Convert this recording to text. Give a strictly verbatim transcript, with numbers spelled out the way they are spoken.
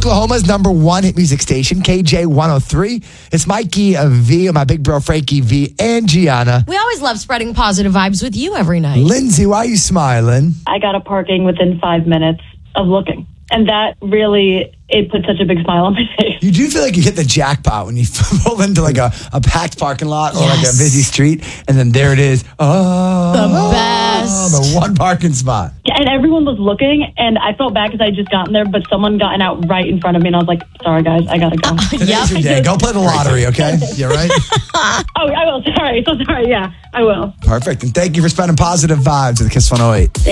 Oklahoma's number one hit music station, K J one oh three. It's Mikey uh, V and my big bro Frankie V and Gianna. We always love spreading positive vibes with you every night. Lindsay, why are you smiling? I got a parking within five minutes of looking. And that really, it put such a big smile on my face. You do feel like you hit the jackpot when you pull into like a, a packed parking lot or Yes. like a busy street, and then there it is. Oh, The best. the one parking spot. And everyone was looking, and I felt bad because I had just gotten there, but someone gotten out right in front of me, and I was like, sorry, guys, I gotta go. Today's your day. Go play the lottery, okay? You all right? Oh, I will. Sorry. So sorry. Yeah, I will. Perfect. And thank you for spending positive vibes with the Kiss one oh eight.